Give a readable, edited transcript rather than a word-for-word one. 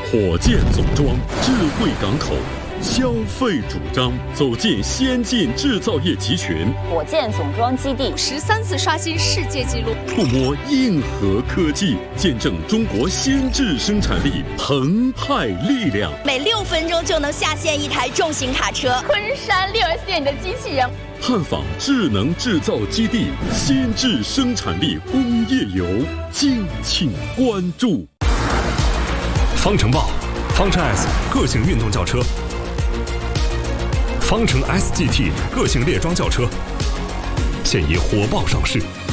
火箭总装，智慧港口，消费主张，走进先进制造业集群。 火箭总装基地 13次刷新世界纪录， 触摸硬核科技，见证中国先制生产力澎湃力量。 每6分钟就能下线一台重型卡车。 昆山6S店里的机器人。 探访智能制造基地，先制生产力工业游，敬请关注。 方程豹、方程 S 个性运动轿车，方程 SGT 个性猎装轿车，现已火爆上市。